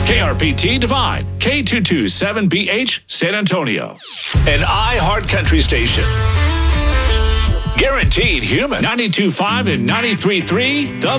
KRPT Divine, K227BH, San Antonio. An iHeart Country station. Guaranteed human. 92.5 and 93.3, The